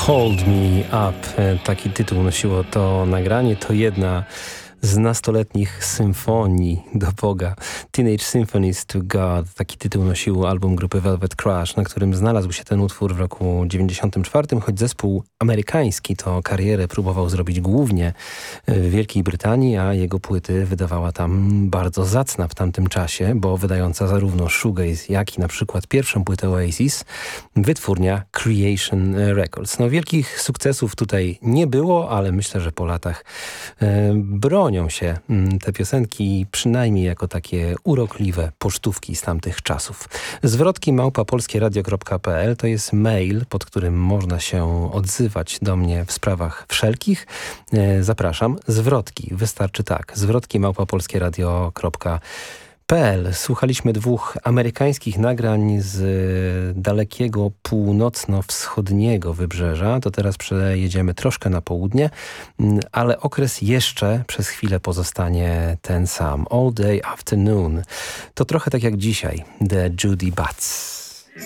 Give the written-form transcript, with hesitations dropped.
Hold Me Up, taki tytuł nosiło to nagranie. To jedna z nastoletnich symfonii do Boga. Teenage Symphonies to God. Taki tytuł nosił album grupy Velvet Crush, na którym znalazł się ten utwór w roku 94, choć zespół amerykański to karierę próbował zrobić głównie w Wielkiej Brytanii, a jego płyty wydawała tam bardzo zacna w tamtym czasie, bo wydająca zarówno shoegaze, jak i na przykład pierwszą płytę Oasis, wytwórnia Creation Records. No, wielkich sukcesów tutaj nie było, ale myślę, że po latach bronią się te piosenki przynajmniej jako takie urokliwe pocztówki z tamtych czasów. Zwrotki @polskieradio.pl to jest mail, pod którym można się odzywać do mnie w sprawach wszelkich. Zapraszam. Zwrotki. Wystarczy tak. Zwrotki @polskieradio.pl. Słuchaliśmy dwóch amerykańskich nagrań z dalekiego północno-wschodniego wybrzeża. To teraz przejedziemy troszkę na południe, ale okres jeszcze przez chwilę pozostanie ten sam. All Day Afternoon. To trochę tak jak dzisiaj. The Judy Butts.